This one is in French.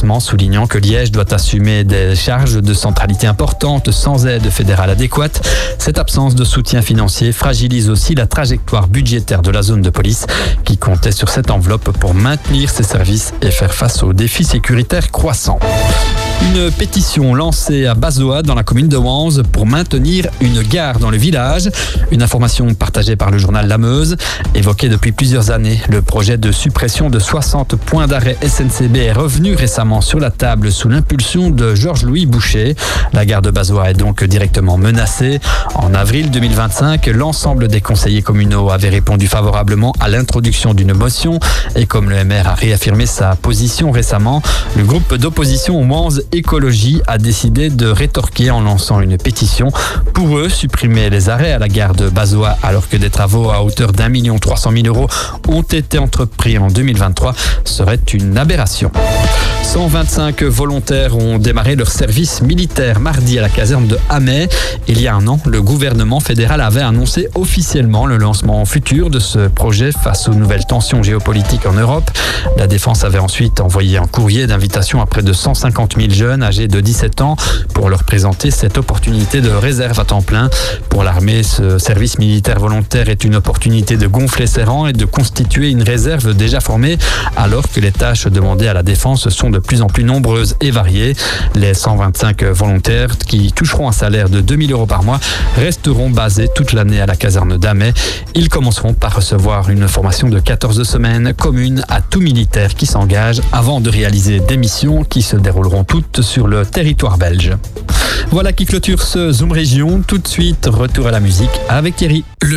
déplacement, soulignant que Liège doit assumer des charges de centralité importantes sans aide fédérale adéquate. Cette absence de soutien financier fragilise aussi la trajectoire budgétaire de la zone de police qui comptait sur cette enveloppe pour maintenir ses services et faire face aux défis sécuritaires croissants. Une pétition lancée à Bazois dans la commune de Wanze pour maintenir une gare dans le village. Une information partagée par le journal La Meuse. Évoqué depuis plusieurs années, le projet de suppression de 60 points d'arrêt SNCB est revenu récemment sur la table sous l'impulsion de Georges-Louis Boucher. La gare de Bazois est donc directement menacée. En avril 2025, l'ensemble des conseillers communaux avaient répondu favorablement à l'introduction d'une motion. Et comme le MR a réaffirmé sa position récemment, le groupe d'opposition Wanze Écologie a décidé de rétorquer en lançant une pétition. Pour eux, supprimer les arrêts à la gare de Bazois alors que des travaux à hauteur d'1 300 000 € ont été entrepris en 2023 serait une aberration. 125 volontaires ont démarré leur service militaire mardi à la caserne de Hamay. Il y a un an, le gouvernement fédéral avait annoncé officiellement le lancement futur de ce projet face aux nouvelles tensions géopolitiques en Europe. La Défense avait ensuite envoyé un courrier d'invitation à près de 150 000 jeunes âgés de 17 ans pour leur présenter cette opportunité de réserve à temps plein. Pour l'armée, ce service militaire volontaire est une opportunité de gonfler ses rangs et de constituer une réserve déjà formée alors que les tâches demandées à la Défense sont de plus en plus nombreuses et variées. Les 125 volontaires qui toucheront un salaire de 2 000 € par mois resteront basés toute l'année à la caserne d'Hamay. Ils commenceront par recevoir une formation de 14 semaines commune à tout militaire qui s'engage avant de réaliser des missions qui se dérouleront toutes sur le territoire belge. Voilà qui clôture ce Zoom Région. Tout de suite, retour à la musique avec Thierry.